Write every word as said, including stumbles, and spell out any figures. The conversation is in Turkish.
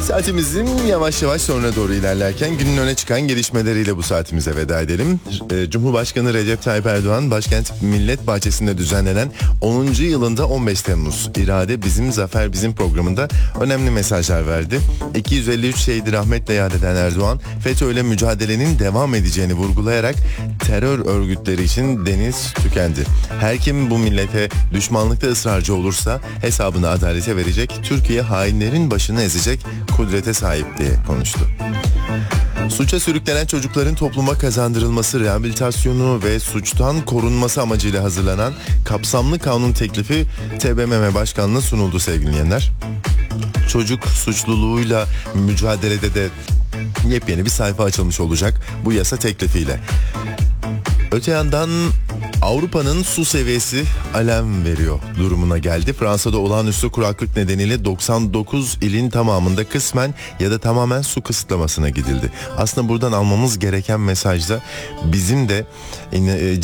Saatimizin yavaş yavaş sonuna doğru ilerlerken günün öne çıkan gelişmeleriyle bu saatimize veda edelim. Cumhurbaşkanı Recep Tayyip Erdoğan, Başkent Millet Bahçesi'nde düzenlenen onuncu yılında on beş Temmuz İrade Bizim Zafer Bizim programında önemli mesajlar verdi. iki yüz elli üç şehidi rahmetle yad eden Erdoğan, FETÖ'yle mücadelenin devam edeceğini vurgulayarak terör örgütleri için deniz tükendi. Her kim bu millete düşmanlıkta ısrarcı olursa hesabını adalete verecek, Türkiye hainlerin başını ezecek kudrete sahip diye konuştu. Suça sürüklenen çocukların topluma kazandırılması, rehabilitasyonu ve suçtan korunması amacıyla hazırlanan kapsamlı kanun teklifi T B M M Başkanlığı'na sunuldu sevgili dinleyenler. Çocuk suçluluğuyla mücadelede de yepyeni bir sayfa açılmış olacak bu yasa teklifiyle. Öte yandan Avrupa'nın su seviyesi alem veriyor durumuna geldi. Fransa'da olağanüstü kuraklık nedeniyle doksan dokuz ilin tamamında kısmen ya da tamamen su kısıtlamasına gidildi. Aslında buradan almamız gereken mesaj da bizim de